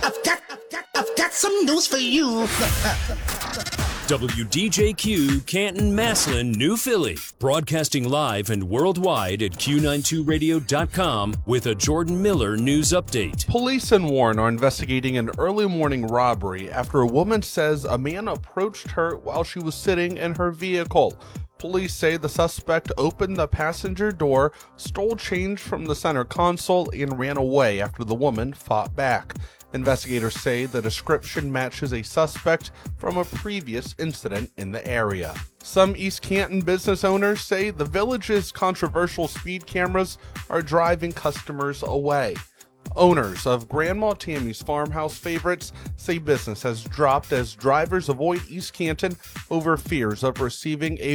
I've got some news for you. WDJQ, Canton, Massillon, New Philly. Broadcasting live and worldwide at Q92radio.com with a Jordan Miller news update. Police in Warren are investigating an early morning robbery after a woman says a man approached her while she was sitting in her vehicle. Police say the suspect opened the passenger door, stole change from the center console, and ran away after the woman fought back. Investigators say the description matches a suspect from a previous incident in the area. Some East Canton business owners say the village's controversial speed cameras are driving customers away. Owners of Grandma Tammy's Farmhouse Favorites say business has dropped as drivers avoid East Canton over fears of receiving a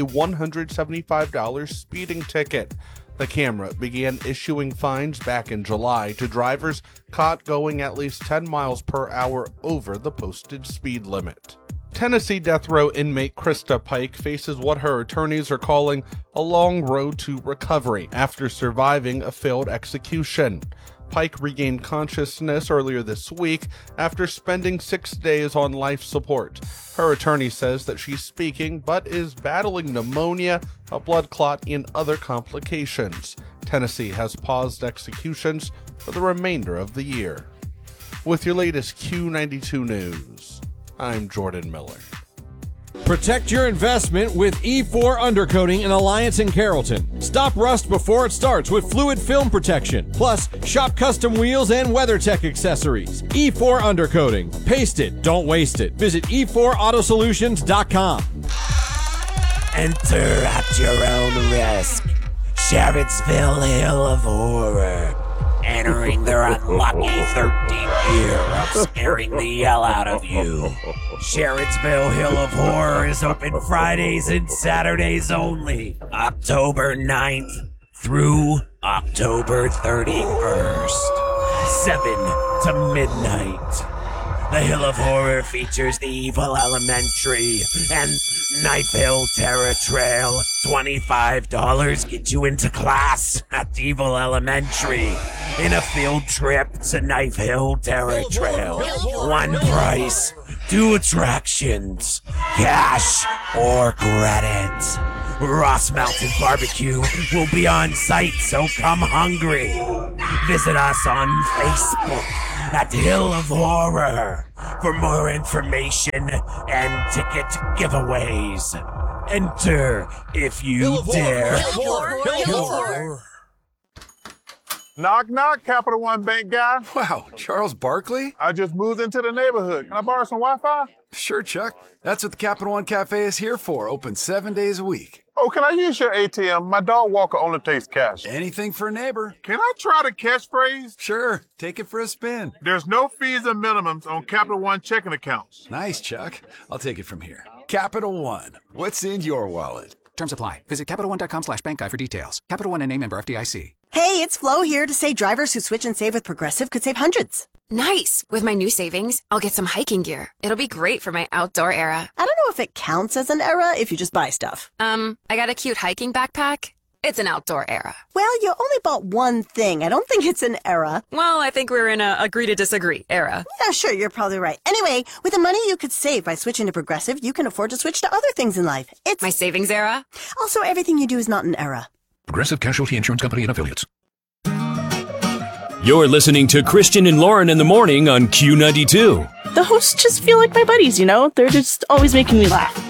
$175 speeding ticket. The camera began issuing fines back in July to drivers caught going at least 10 miles per hour over the posted speed limit. Tennessee death row inmate Krista Pike faces what her attorneys are calling a long road to recovery after surviving a failed execution. Pike regained consciousness earlier this week after spending 6 days on life support. Her attorney says that she's speaking but is battling pneumonia, a blood clot, and other complications. Tennessee has paused executions for the remainder of the year. With your latest Q92 news, I'm Jordan Miller. Protect your investment with E4 Undercoating in Alliance and Carrollton. Stop rust before it starts with fluid film protection. Plus, shop custom wheels and WeatherTech accessories. E4 Undercoating. Paste it, don't waste it. Visit e4autosolutions.com. Enter at your own risk. Sharrettsville Hill of Horror. Entering their unlucky 13th year of scaring the hell out of you. Sharrettsville Hill of Horror is open Fridays and Saturdays only. October 9th through October 31st. 7 to midnight. The Hill of Horror features the Evil Elementary and Knife Hill Terror Trail. $25 get you into class at Evil Elementary in a field trip to Knife Hill Terror Trail. One price, 2 attractions, cash or credit. Ross Mountain Barbecue will be on site, so come hungry. Visit us on Facebook at Hill of Horror for more information and ticket giveaways. Enter if you dare. Knock, knock, Capital One Bank guy. Wow, Charles Barkley? I just moved into the neighborhood. Can I borrow some Wi-Fi? Sure, Chuck. That's what the Capital One Cafe is here for, open 7 days a week. Oh, can I use your ATM? My dog Walker only takes cash. Anything for a neighbor. Can I try the catchphrase? Sure, take it for a spin. There's no fees and minimums on Capital One checking accounts. Nice, Chuck. I'll take it from here. Capital One. What's in your wallet? Terms apply. Visit CapitalOne.com/bankguide for details. Capital One and a member FDIC. Hey, it's Flo here to say drivers who switch and save with Progressive could save hundreds. Nice! With my new savings, I'll get some hiking gear. It'll be great for my outdoor era. I don't know if it counts as an era if you just buy stuff. I got a cute hiking backpack. It's an outdoor era. Well, you only bought one thing. I don't think it's an era. Well, I think we're in a agree to disagree era. Yeah, sure, you're probably right. Anyway, with the money you could save by switching to Progressive, you can afford to switch to other things in life. It's my savings era. Also, everything you do is not an era. Progressive Casualty Insurance Company and Affiliates. You're listening to Christian and Lauren in the morning on Q92. The hosts just feel like my buddies, you know? They're just always making me laugh.